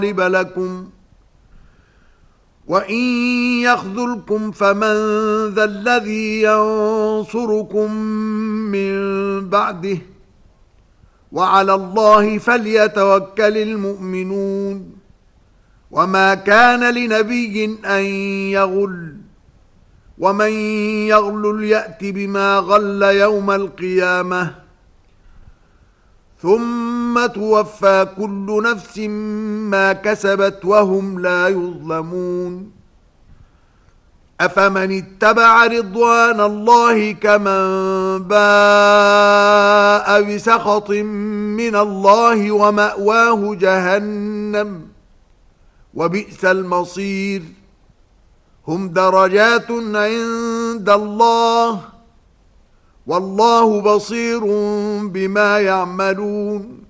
لكم وإن يخذلكم فمن ذا الذي ينصركم من بعده وعلى الله فليتوكل المؤمنون وما كان لنبي أن يغل ومن يغلل يأت بما غل يوم القيامة ثم توفى كل نفس ما كسبت وهم لا يظلمون أفمن اتبع رضوان الله كمن باء بسخط من الله ومأواه جهنم وبئس المصير هم درجات عند الله والله بصير بما يعملون